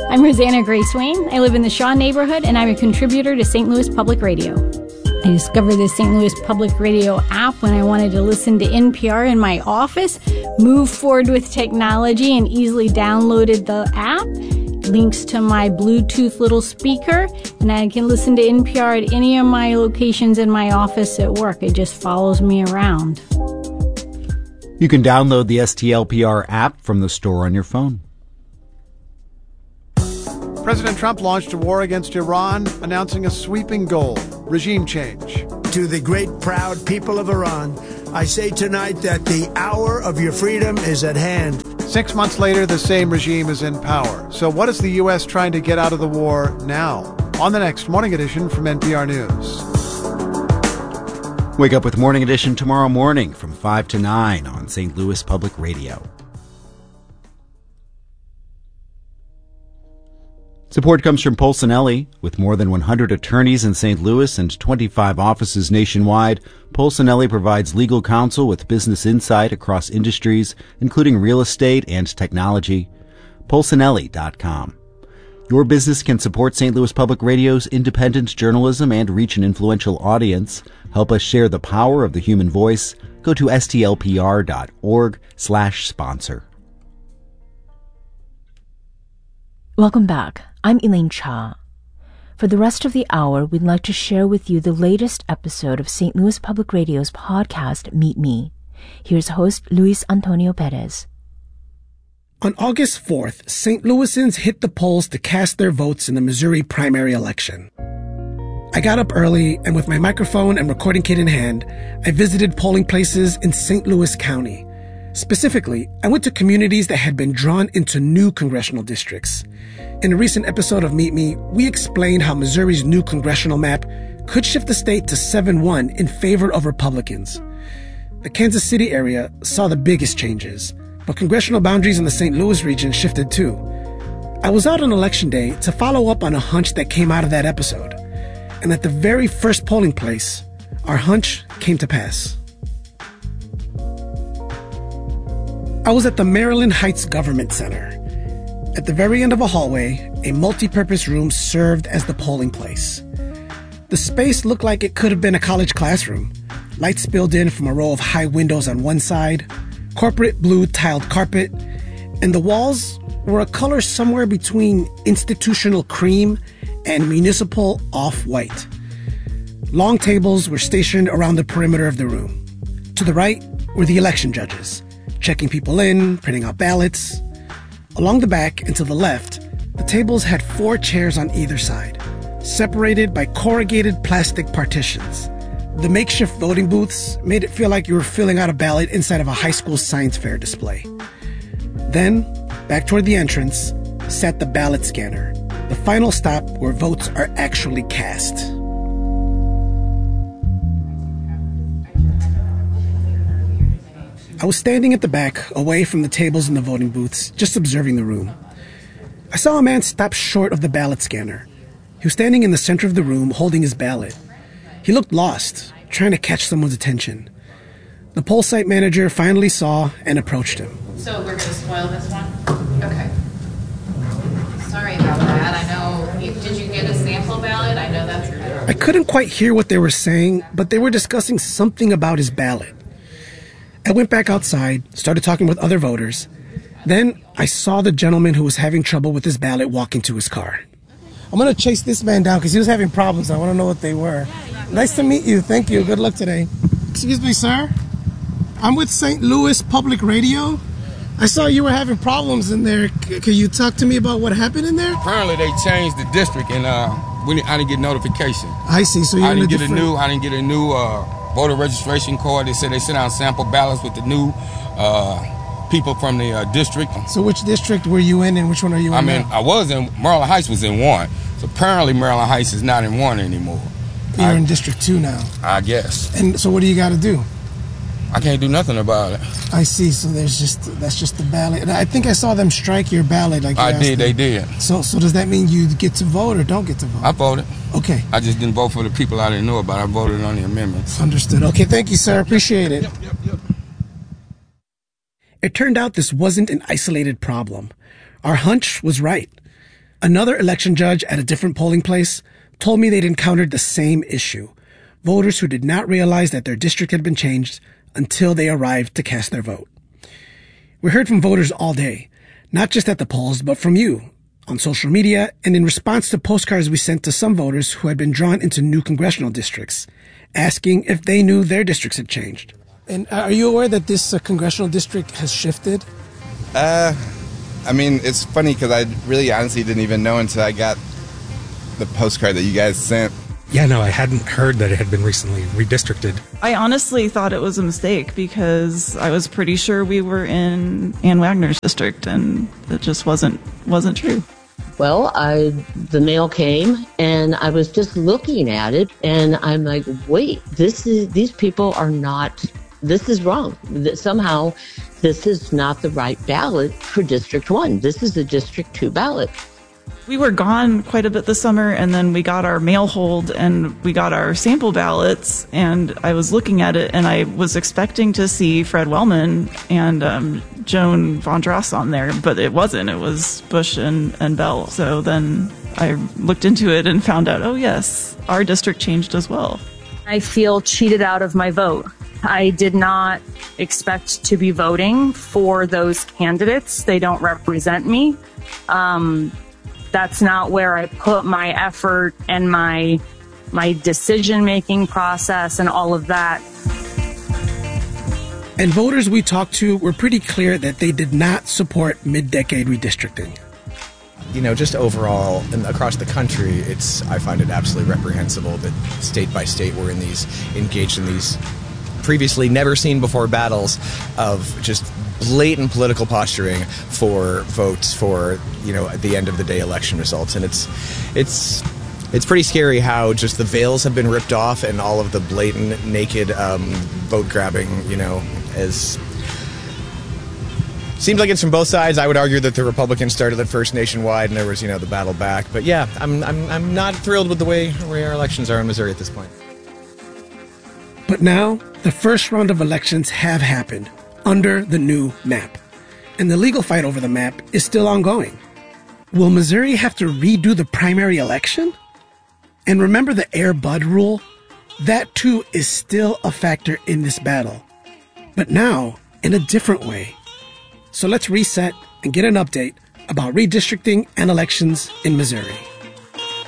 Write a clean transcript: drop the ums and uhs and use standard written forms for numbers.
I'm Rosanna Gray Swain. I live in the Shaw neighborhood, and I'm a contributor to St. Louis Public Radio. I discovered the St. Louis Public Radio app when I wanted to listen to NPR in my office, moved forward with technology, and easily downloaded the app. Links to my Bluetooth little speaker, and I can listen to NPR at any of my locations in my office at work. It just follows me around. You can download the STLPR app from the store on your phone. President Trump launched a war against Iran, announcing a sweeping goal: regime change. To the great, proud people of Iran, I say tonight that the hour of your freedom is at hand. 6 months later, the same regime is in power. So what is the U.S. trying to get out of the war now? On the next Morning Edition from NPR News. Wake up with Morning Edition tomorrow morning from 5 to 9 on St. Louis Public Radio. Support comes from Polsinelli. With more than 100 attorneys in St. Louis and 25 offices nationwide, Polsinelli provides legal counsel with business insight across industries, including real estate and technology. Polsinelli.com. Your business can support St. Louis Public Radio's independent journalism and reach an influential audience. Help us share the power of the human voice. Go to stlpr.org/sponsor. Welcome back. I'm Elaine Cha. For the rest of the hour, we'd like to share with you the latest episode of St. Louis Public Radio's podcast, Meet Me. Here's host Luis Antonio Perez. On August 4th, St. Louisans hit the polls to cast their votes in the Missouri primary election. I got up early, and with my microphone and recording kit in hand, I visited polling places in St. Louis County. Specifically, I went to communities that had been drawn into new congressional districts. In a recent episode of Meet Me, we explained how Missouri's new congressional map could shift the state to 7-1 in favor of Republicans. The Kansas City area saw the biggest changes, but congressional boundaries in the St. Louis region shifted too. I was out on Election Day to follow up on a hunch that came out of that episode. And at the very first polling place, our hunch came to pass. I was at the Maryland Heights Government Center. At the very end of a hallway, a multi-purpose room served as the polling place. The space looked like it could have been a college classroom. Lights spilled in from a row of high windows on one side, corporate blue tiled carpet, and the walls were a color somewhere between institutional cream and municipal off-white. Long tables were stationed around the perimeter of the room. To the right were the election judges, checking people in, printing out ballots. Along the back and to the left, the tables had 4 chairs on either side, separated by corrugated plastic partitions. The makeshift voting booths made it feel like you were filling out a ballot inside of a high school science fair display. Then, back toward the entrance, sat the ballot scanner, the final stop where votes are actually cast. I was standing at the back, away from the tables and the voting booths, just observing the room. I saw a man stop short of the ballot scanner. He was standing in the center of the room, holding his ballot. He looked lost, trying to catch someone's attention. The poll site manager finally saw and approached him. So we're going to spoil this one? Okay. Sorry about that. I know. Did you get a sample ballot? I know that's... I couldn't quite hear what they were saying, but they were discussing something about his ballot. I went back outside, started talking with other voters. Then I saw the gentleman who was having trouble with his ballot walk into his car. I'm going to chase this man down because he was having problems. I want to know what they were. Nice to meet you. Thank you. Good luck today. Excuse me, sir. I'm with St. Louis Public Radio. I saw you were having problems in there. Could you talk to me about what happened in there? Apparently they changed the district and I didn't get notification. I see. So I didn't get a new voter registration card. They said they sent out sample ballots with the new people from the district. So which district were you in and which one are you in now? I was in, Maryland Heights was in 1. So apparently Maryland Heights is not in 1 anymore. You're in District 2 now. I guess. And so what do you got to do? I can't do nothing about it. I see. So that's just the ballot. And I think I saw them strike your ballot. Like they did. So does that mean you get to vote or don't get to vote? I voted. Okay. I just didn't vote for the people I didn't know about. I voted on the amendments. Understood. Okay, thank you, sir. Appreciate it. Yep. It turned out this wasn't an isolated problem. Our hunch was right. Another election judge at a different polling place told me they'd encountered the same issue. Voters who did not realize that their district had been changed until they arrived to cast their vote. We heard from voters all day, not just at the polls, but from you, on social media, and in response to postcards we sent to some voters who had been drawn into new congressional districts, asking if they knew their districts had changed. And are you aware that this congressional district has shifted? I mean, it's funny because I really honestly didn't even know until I got the postcard that you guys sent. Yeah, no, I hadn't heard that it had been recently redistricted. I honestly thought it was a mistake because I was pretty sure we were in Ann Wagner's district, and it just wasn't true. Well, the mail came, and I was just looking at it, and I'm like, wait, these people are not, this is wrong. Somehow, this is not the right ballot for District 1. This is a District 2 ballot. We were gone quite a bit this summer, and then we got our mail hold and we got our sample ballots, and I was looking at it and I was expecting to see Fred Wellman and Joan Von Dross on there, but it wasn't. It was Bush and Bell. So then I looked into it and found out, oh yes, our district changed as well. I feel cheated out of my vote. I did not expect to be voting for those candidates. They don't represent me. That's not where I put my effort and my decision-making process and all of that. And voters we talked to were pretty clear that they did not support mid-decade redistricting. You know, just overall and across the country, I find it absolutely reprehensible that state by state we're engaged in these previously never seen before battles of just blatant political posturing for votes for, you know, at the end of the day election results. And it's pretty scary how just the veils have been ripped off and all of the blatant naked vote grabbing, you know, seems like it's from both sides. I would argue that the Republicans started it first nationwide and there was, you know, the battle back. But yeah, I'm not thrilled with the way our elections are in Missouri at this point. But now, the first round of elections have happened under the new map. And the legal fight over the map is still ongoing. Will Missouri have to redo the primary election? And remember the Air Bud rule? That too is still a factor in this battle. But now, in a different way. So let's reset and get an update about redistricting and elections in Missouri.